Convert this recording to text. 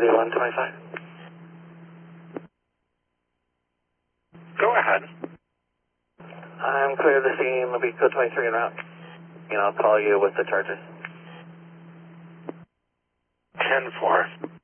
3125. Go ahead. I'm clear to see Mobico 23 en route. And I'll call you with the charges. 10-4.